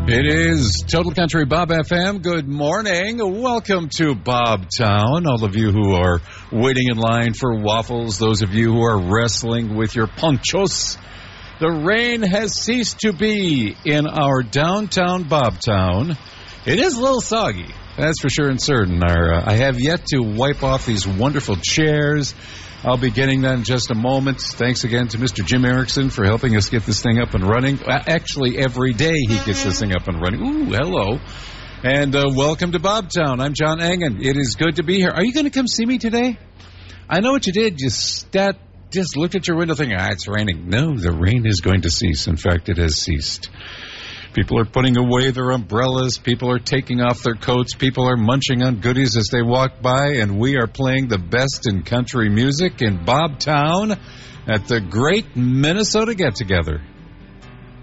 It is Total Country Bob FM. Good morning. Welcome to Bobtown. All of you who are waiting in line for waffles, those of you who are wrestling with your ponchos. The rain has ceased to be in our downtown Bobtown. It is a little soggy, that's for sure and certain. I have yet to wipe off these wonderful chairs. I'll be getting that in just a moment. Thanks again to Mr. Jim Erickson for helping us get this thing up and running. Actually, every day he gets this thing up and running. Ooh, hello. And welcome to Bobtown. I'm John Engen. It is good to be here. Are you going to come see me today? I know what you did. You just looked at your window thinking, it's raining. No, the rain is going to cease. In fact, it has ceased. People are putting away their umbrellas. People are taking off their coats. People are munching on goodies as they walk by. And we are playing the best in country music in Bobtown at the Great Minnesota Get-Together.